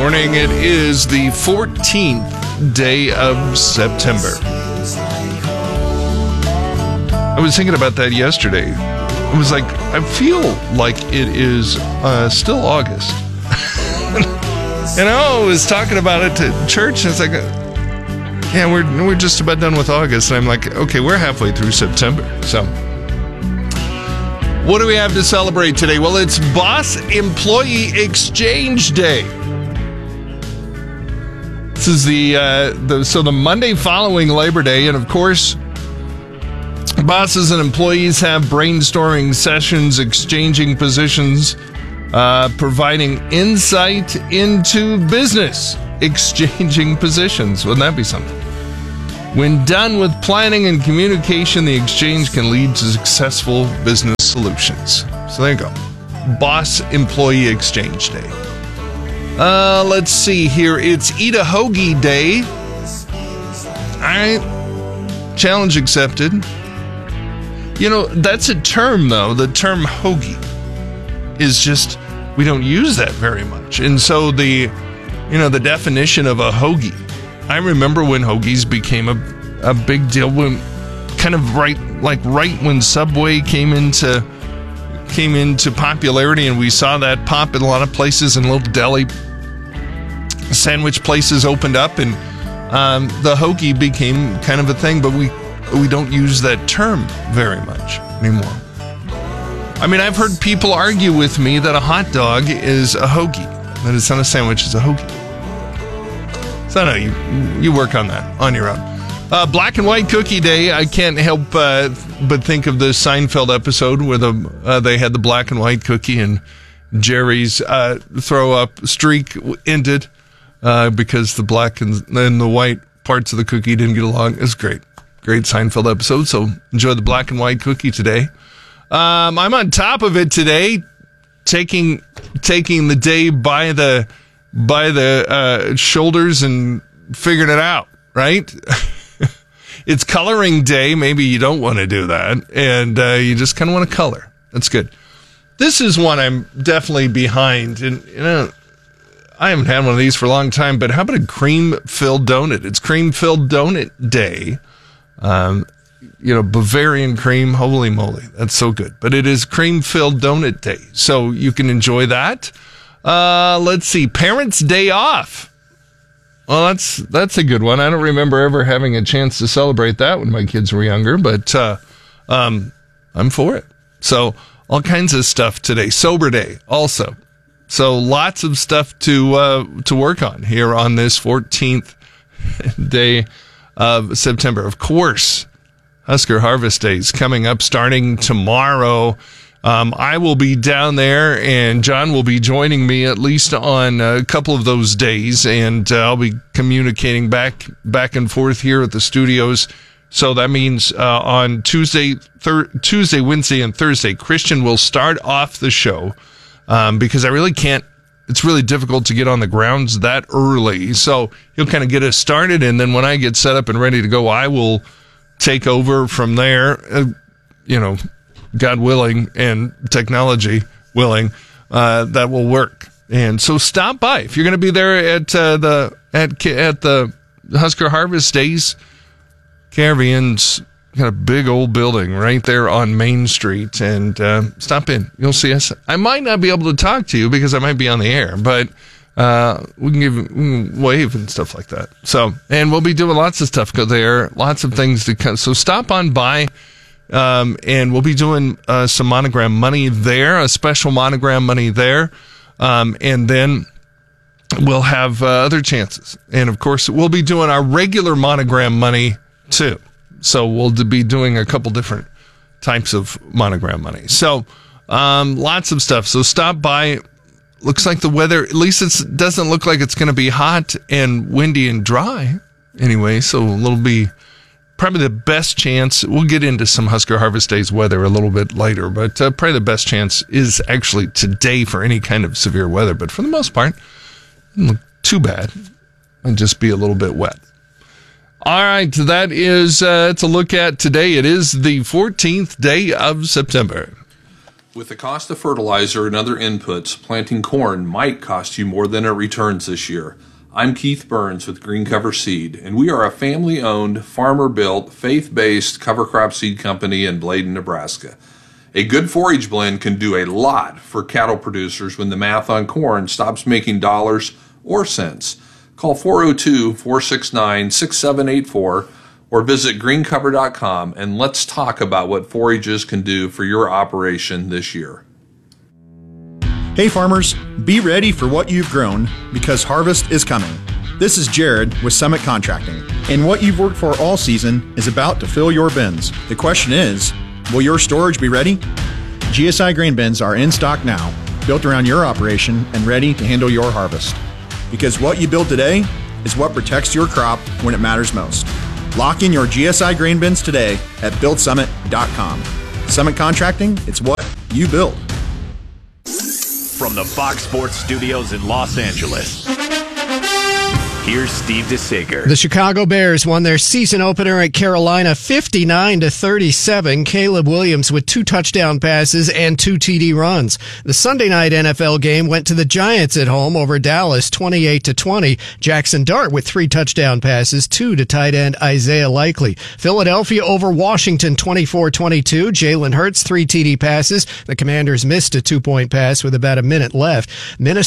morning. It is the 14th day of September. I was thinking about that yesterday. I was like, I feel like it is still August. And I was talking about it to church, and it's like, yeah, we're just about done with August. And I'm like, okay, we're halfway through September. So, what do we have to celebrate today? Well, it's Boss Employee Exchange Day. This is the Monday following Labor Day, and of course, bosses and employees have brainstorming sessions, exchanging positions, providing insight into business, exchanging positions. Wouldn't that be something? When done with planning and communication, the exchange can lead to successful business solutions. So there you go. Boss Employee Exchange Day. Let's see here. It's Eat a Hoagie Day. All right. Challenge accepted. You know, that's a term, though. The term hoagie is just, we don't use that very much. And so the definition of a hoagie, I remember when hoagies became a big deal, when kind of right when Subway came into popularity, and we saw that pop in a lot of places, and little deli sandwich places opened up, and the hoagie became kind of a thing, but we don't use that term very much anymore. I mean, I've heard people argue with me that a hot dog is a hoagie, that it's not a sandwich, it's a hoagie. So no, you work on that on your own. Black and White Cookie Day. I can't help but think of the Seinfeld episode where they had the black and white cookie, and Jerry's throw up streak ended because the black and the white parts of the cookie didn't get along. It's great Seinfeld episode. So enjoy the black and white cookie today. I'm on top of it today, taking the day by the shoulders and figuring it out, right? It's coloring day. Maybe you don't want to do that, and you just kind of want to color. That's good. This is one I'm definitely behind, and I haven't had one of these for a long time, but how about a cream-filled donut? It's cream-filled donut day. Bavarian cream, holy moly, that's so good. But it is cream-filled donut day, so you can enjoy that. Let's see, Parents' Day Off. Well, that's a good one. I don't remember ever having a chance to celebrate that when my kids were younger, but I'm for it. So all kinds of stuff today. Sober Day also. So lots of stuff to work on here on this 14th day of September. Of course, Husker Harvest Day is coming up starting tomorrow. I will be down there, and John will be joining me at least on a couple of those days, and I'll be communicating back and forth here at the studios. So that means on Tuesday, Wednesday, and Thursday, Christian will start off the show because I really can't. It's really difficult to get on the grounds that early. So he'll kind of get us started, and then when I get set up and ready to go, I will take over from there. God willing and technology willing, that will work. And so stop by if you're going to be there at the Husker Harvest Days. Caribbean's got a big old building right there on Main Street, and stop in. You'll see us. I might not be able to talk to you because I might be on the air, but we can wave and stuff like that. So, and we'll be doing lots of stuff there, lots of things to come. So stop on by. And we'll be doing some Monogram money there, a special Monogram money there, and then we'll have other chances. And, of course, we'll be doing our regular Monogram money, too. So we'll be doing a couple different types of Monogram money. So lots of stuff. So stop by. Looks like the weather, at least it doesn't look like it's going to be hot and windy and dry anyway, so it'll be probably the best chance. We'll get into some Husker Harvest Days weather a little bit later, but probably the best chance is actually today for any kind of severe weather. But for the most part, it doesn't look too bad. It'll just be a little bit wet. All right, that is it's a look at today. It is the 14th day of September. With the cost of fertilizer and other inputs, planting corn might cost you more than it returns this year. I'm Keith Burns with Green Cover Seed, and we are a family-owned, farmer-built, faith-based cover crop seed company in Bladen, Nebraska. A good forage blend can do a lot for cattle producers when the math on corn stops making dollars or cents. Call 402-469-6784 or visit greencover.com and let's talk about what forages can do for your operation this year. Hey farmers, be ready for what you've grown because harvest is coming. This is Jared with Summit Contracting, and what you've worked for all season is about to fill your bins. The question is, will your storage be ready? GSI grain bins are in stock now, built around your operation and ready to handle your harvest. Because what you build today is what protects your crop when it matters most. Lock in your GSI grain bins today at buildsummit.com. Summit Contracting, it's what you build. From the Fox Sports Studios in Los Angeles, here's Steve DeSager. The Chicago Bears won their season opener at Carolina 59-37. Caleb Williams with 2 touchdown passes and 2 TD runs. The Sunday night NFL game went to the Giants at home over Dallas 28-20. Jackson Dart with 3 touchdown passes, 2 to tight end Isaiah Likely. Philadelphia over Washington 24-22. Jalen Hurts 3 TD passes. The Commanders missed a 2-point pass with about a minute left. Minnesota